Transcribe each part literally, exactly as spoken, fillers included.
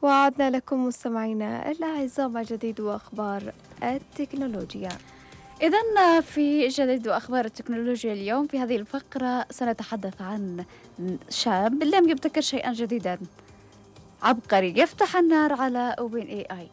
وعدنا لكم مستمعينا الأعزاء مع جديد وأخبار التكنولوجيا. إذن في جديد وأخبار التكنولوجيا اليوم في هذه الفقرة سنتحدث عن شاب لم يبتكر شيئا جديدا عبقري يفتح النار على أوبن إي آي.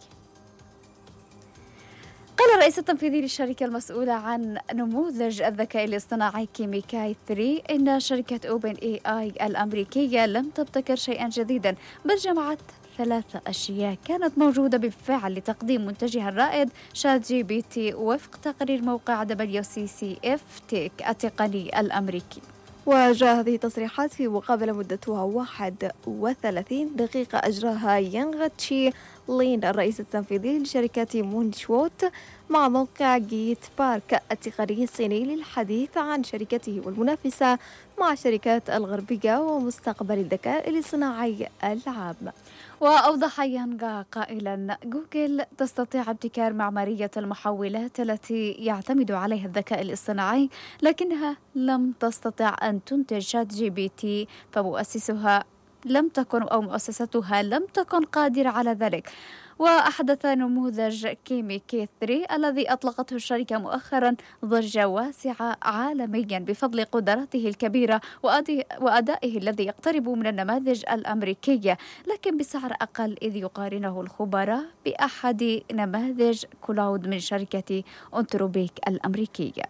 قال الرئيس التنفيذي للشركة المسؤولة عن نموذج الذكاء الاصطناعي كيميكاي ثلاثة إن شركة أوبن إي آي الأمريكية لم تبتكر شيئا جديدا، بل جمعت ثلاثة أشياء كانت موجودة بالفعل لتقديم منتجها الرائد شات جي بي تي وفق تقرير موقع دبليو سي سي إف تيك التقني الأمريكي. وجاء هذه التصريحات في مقابلة مدتها واحد وثلاثين دقيقة أجراها يانغ تشي لين الرئيس التنفيذي لشركة مونشوت مع موقع جيت بارك التقني الصيني للحديث عن شركته والمنافسة مع الشركات الغربية ومستقبل الذكاء الاصطناعي العام. وأوضح يانغ قائلا: جوجل تستطيع ابتكار معمارية المحولات التي يعتمد عليها الذكاء الاصطناعي، لكنها لم تستطع أن تنتج شات جي بي تي، فمؤسسها لم تكن أو مؤسستها لم تكن قادرة على ذلك. وأحدث نموذج كيميكي ثلاثة الذي أطلقته الشركة مؤخرا ضجة واسعة عالميا بفضل قدراته الكبيرة وأدائه الذي يقترب من النماذج الأمريكية، لكن بسعر أقل، إذ يقارنه الخبراء بأحد نماذج كلاود من شركة أنتروبيك الأمريكية.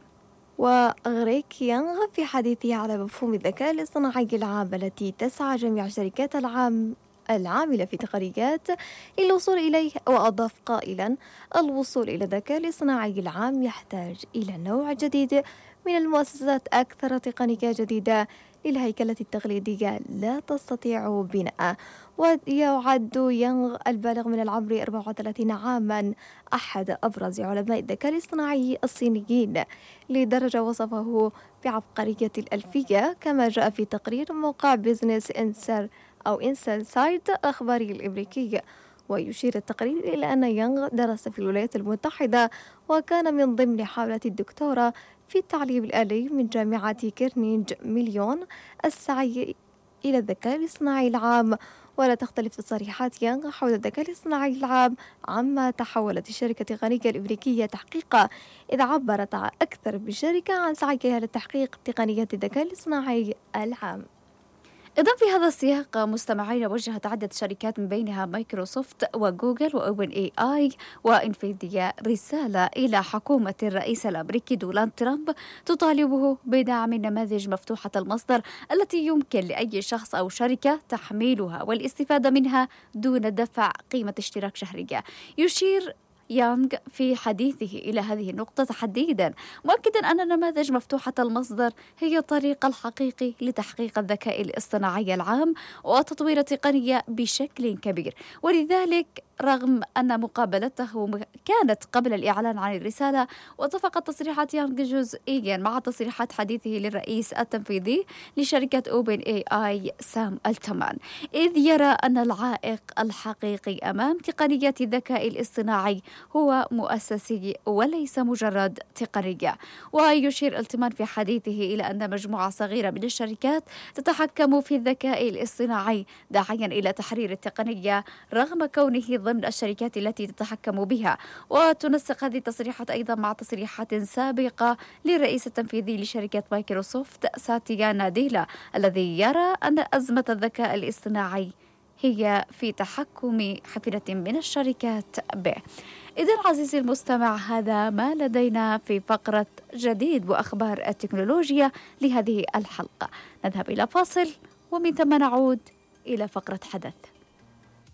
وغريك يانغ في حديثه على مفهوم الذكاء الاصطناعي العام التي تسعى جميع الشركات العام العاملة في تقنيات للوصول إليه، وأضاف قائلا: الوصول إلى الذكاء الاصطناعي العام يحتاج إلى نوع جديد من المؤسسات أكثر تقنية جديدة للهيكلة التقليدية لا تستطيع بناء. ويعد يانغ البالغ من العمر أربعة وثلاثين عاما أحد أبرز علماء الذكاء الاصطناعي الصينيين، لدرجة وصفه بعبقرية الألفية، كما جاء في تقرير موقع بيزنس إنسر أو إنسان سايت الأخباري الأمريكي. ويشير التقرير إلى أن يانغ درس في الولايات المتحدة وكان من ضمن حملة الدكتوراه في التعليم الآلي من جامعة كيرنيج مليون السعي إلى الذكاء الاصطناعي العام. ولا تختلف تصريحات يانغ حول الذكاء الاصطناعي العام عما تحولت الشركة التقنية الأمريكية تحقيقه، إذ عبرت أكثر من شركة عن سعيها لتحقيق تقنية الذكاء الاصطناعي العام. إذن في هذا السياق مستمعين، وجهت عدة شركات من بينها مايكروسوفت وجوجل وأوبن إي آي وإنفيديا رسالة إلى حكومة الرئيس الأمريكي دونالد ترامب تطالبه بدعم النماذج مفتوحة المصدر التي يمكن لأي شخص أو شركة تحميلها والاستفادة منها دون دفع قيمة اشتراك شهرية. يشير يانغ في حديثه إلى هذه النقطة تحديدا، مؤكدا أن نماذج مفتوحة المصدر هي الطريق الحقيقي لتحقيق الذكاء الاصطناعي العام وتطوير التقنية بشكل كبير. ولذلك رغم أن مقابلته كانت قبل الإعلان عن الرسالة، واتفقت تصريحات يانغ جزئيا مع تصريحات حديثه للرئيس التنفيذي لشركة أوبن إي آي سام التمان، إذ يرى أن العائق الحقيقي أمام تقنية الذكاء الاصطناعي هو مؤسسي وليس مجرد تقنية. ويشير التمان في حديثه إلى أن مجموعة صغيرة من الشركات تتحكم في الذكاء الاصطناعي، داعيا إلى تحرير التقنية رغم كونه ضمن الشركات التي تتحكم بها. وتنسق هذه التصريحات أيضا مع تصريحات سابقة للرئيس التنفيذي لشركة مايكروسوفت ساتيا ناديلا، الذي يرى أن أزمة الذكاء الاصطناعي هي في تحكم حفنة من الشركات به. إذن عزيزي المستمع، هذا ما لدينا في فقرة جديد وأخبار التكنولوجيا لهذه الحلقة. نذهب إلى فاصل ومن ثم نعود إلى فقرة حدث.